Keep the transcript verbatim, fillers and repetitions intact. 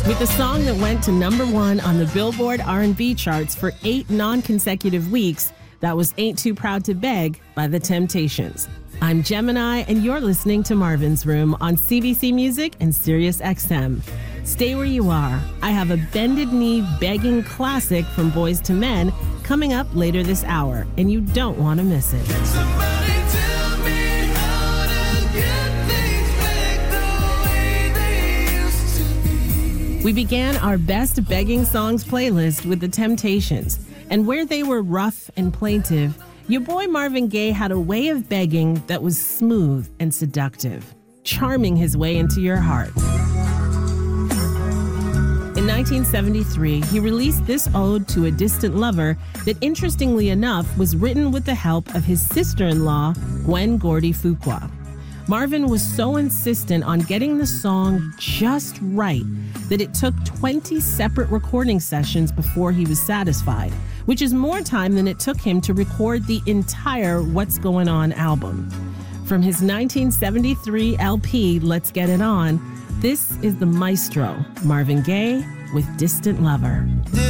With a song that went to number one on the Billboard R and B charts for eight non-consecutive weeks, that was Ain't Too Proud to Beg by The Temptations. I'm Gemini, and you're listening to Marvin's Room on C B C Music and Sirius X M. Stay where you are. I have a bended knee begging classic from Boyz two Men coming up later this hour, and you don't want to miss it. Somebody tell me how to get things back the way they used to be. We began our best begging songs playlist with The Temptations, and where they were rough and plaintive, your boy Marvin Gaye had a way of begging that was smooth and seductive, charming his way into your heart. In nineteen seventy-three, he released this ode to a distant lover that, interestingly enough, was written with the help of his sister-in-law, Gwen Gordy Fuqua. Marvin was so insistent on getting the song just right that it took twenty separate recording sessions before he was satisfied, which is more time than it took him to record the entire What's Going On album. From his nineteen seventy-three L P, Let's Get It On, this is the maestro, Marvin Gaye, with Distant Lover.